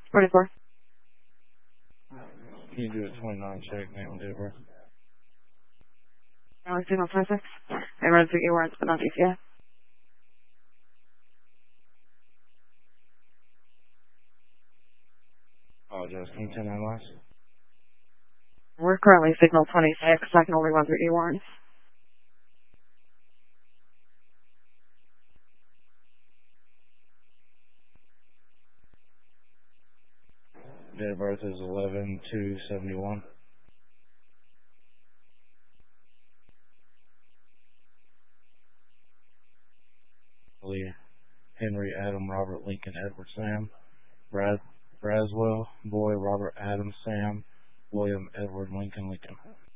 44. Can you do a 29 check, name and date of birth? Signal 26. Emergency warrants, but not ETA. Apologize. Can you tell that last? We're currently signal 26. I can only run through E-warrants. Date of birth is 11/2/71. Lee, Henry, Adam, Robert, Lincoln, Edward, Sam. Braswell, Boy, Robert, Adam, Sam. William, Edward, Lincoln, Lincoln.